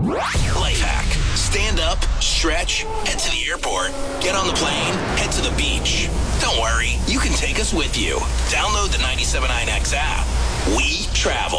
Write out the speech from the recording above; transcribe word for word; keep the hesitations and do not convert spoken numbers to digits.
Life hack. Stand up, stretch, head to the airport, get on the plane, head to the beach. Don't worry, you can take us with you. Download the ninety-seven point nine X app. We travel.